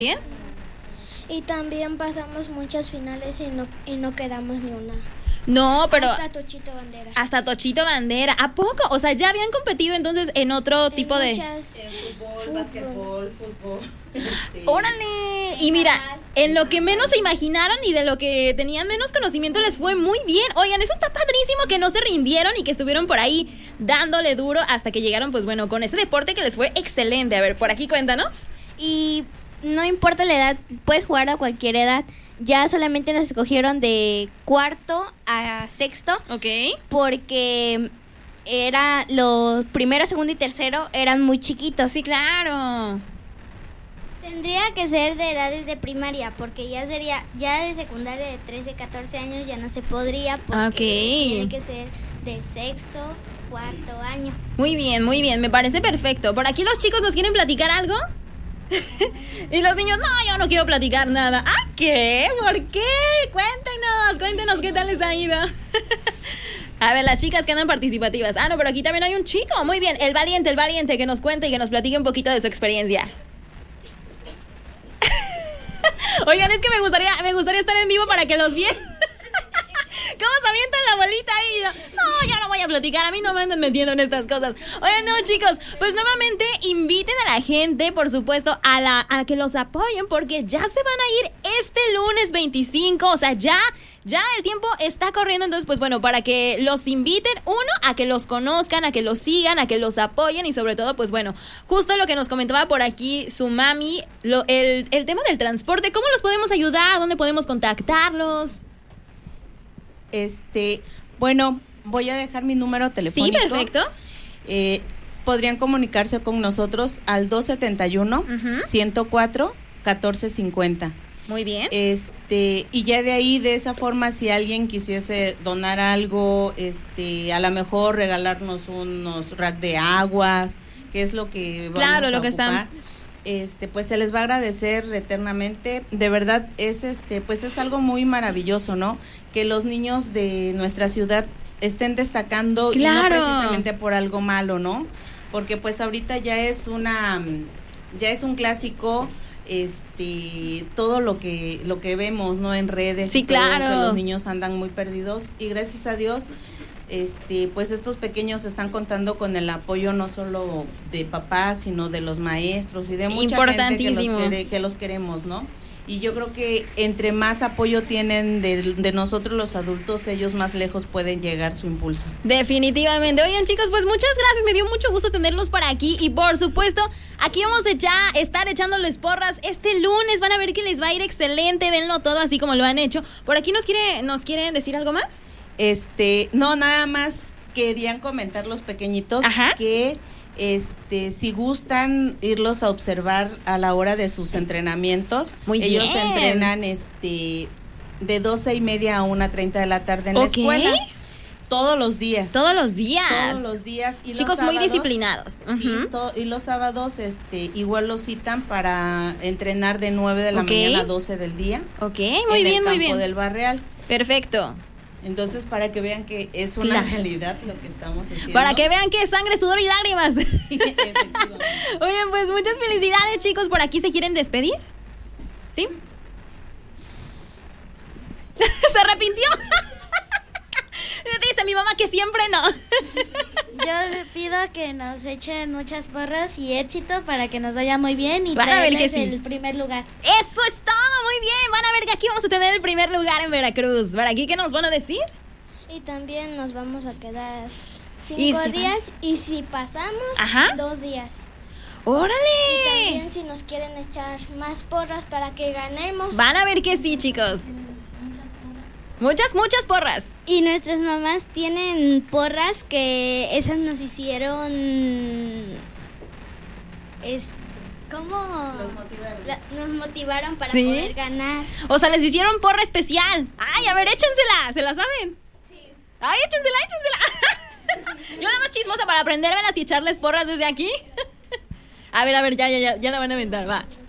Bien. Y también pasamos muchas finales y no quedamos ni una. No, pero Hasta Tochito Bandera. hasta Tochito Bandera. ¿A poco? O sea, ya habían competido entonces en otro tipo de... Muchas, En fútbol, básquetbol, fútbol. ¡Órale! Y mira, en lo que menos se imaginaron y de lo que tenían menos conocimiento les fue muy bien. Oigan, eso está padrísimo, que no se rindieron y que estuvieron por ahí dándole duro hasta que llegaron, pues bueno, con ese deporte que les fue excelente. A ver, por aquí cuéntanos. Y no importa la edad, puedes jugar a cualquier edad. Ya solamente nos escogieron de cuarto a sexto. Ok. Porque era los primero, segundo y tercero eran muy chiquitos. Sí, claro. Tendría que ser de edades de primaria, porque ya de secundaria de 13, 14 años ya no se podría, porque Ok. tiene que ser de sexto, cuarto año. Muy bien, me parece perfecto. ¿Por aquí los chicos nos quieren platicar algo? Y los niños, no, yo no quiero platicar nada. ¿Ah, qué? ¿Por qué? Cuéntenos qué tal les ha ido. A ver, las chicas que andan participativas. Ah, no, pero aquí también hay un chico. Muy bien, el valiente que nos cuente y que nos platique un poquito de su experiencia. Oigan, es que me gustaría estar en vivo para que los vieran. ¿Cómo se avientan la bolita ahí? No, yo no voy a platicar, a mí no me andan metiendo en estas cosas. Oigan, no, chicos, pues nuevamente inviten a la gente, por supuesto, a que los apoyen, porque ya se van a ir este lunes 25, o sea, ya el tiempo está corriendo. Entonces, pues bueno, para que los inviten, uno, a que los conozcan, a que los sigan, a que los apoyen y sobre todo, pues bueno, justo lo que nos comentaba por aquí su mami, el tema del transporte, ¿cómo los podemos ayudar? ¿Dónde podemos contactarlos? Bueno, voy a dejar mi número telefónico. Sí, perfecto. Podrían comunicarse con nosotros al 271-104-1450. Muy bien. Y ya de ahí, de esa forma, si alguien quisiese donar algo, a lo mejor regalarnos unos rack de aguas, que es lo que vamos a ocupar. Están... pues se les va a agradecer eternamente. De verdad pues es algo muy maravilloso, ¿no? Que los niños de nuestra ciudad estén destacando, claro, y no precisamente por algo malo, ¿no? Porque pues ahorita ya es un clásico todo lo que vemos, ¿no? En redes. Sí, y todo, claro, que los niños andan muy perdidos y gracias a Dios pues estos pequeños están contando con el apoyo no solo de papás, sino de los maestros y de mucha gente que los queremos, ¿no? Y yo creo que entre más apoyo tienen de nosotros los adultos, ellos más lejos pueden llegar su impulso. Definitivamente. Oigan, chicos, pues muchas gracias, me dio mucho gusto tenerlos por aquí y por supuesto, aquí vamos a ya estar echándoles porras este lunes, van a ver que les va a ir excelente, denlo todo así como lo han hecho. ¿Por aquí nos quieren decir algo más? No, nada más querían comentar los pequeñitos. Ajá. Que si gustan irlos a observar a la hora de sus entrenamientos. Muy ellos bien. Entrenan de 12:30 a 1:30 de la tarde en la escuela. Todos los días. Y chicos sábados, muy disciplinados. Sí, y los sábados igual los citan para entrenar de 9 de la mañana a 12 del día. Ok, muy bien. En el campo del Barreal. Perfecto. Entonces, para que vean que es una realidad lo que estamos haciendo. Para que vean que es sangre, sudor y lágrimas. Oigan, pues muchas felicidades, chicos. ¿Por aquí se quieren despedir? ¿Sí? ¿Se arrepintió? Dice mi mamá que siempre no. Yo le pido que nos echen muchas porras y éxito para que nos vaya muy bien y traerles el primer lugar. Eso es todo, muy bien. Van a ver que aquí vamos a tener el primer lugar en Veracruz. ¿Para aquí qué nos van a decir? Y también nos vamos a quedar 5 días y si pasamos, 2 días. ¡Órale! Y también si nos quieren echar más porras para que ganemos. Van a ver que sí, chicos. Muchas muchas porras. Y nuestras mamás tienen porras que esas nos hicieron... ¿Cómo? Nos motivaron para poder ganar. O sea, les hicieron porra especial. Ay, a ver, échensela. ¿Se la saben? Sí. Ay, échensela. Yo nada más chismosa para aprendérmelas y echarles porras desde aquí. A ver, ya la van a aventar, va.